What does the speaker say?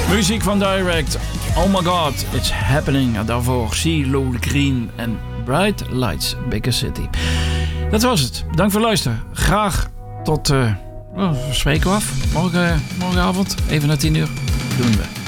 Muziek van Direct. Oh my god, it's happening. En daarvoor CeeLo Green en Bright Lights, Bigger City. Dat was het. Dank voor het luisteren. Graag tot... we spreken af. Morgenavond, even na 10 uur. Doen we.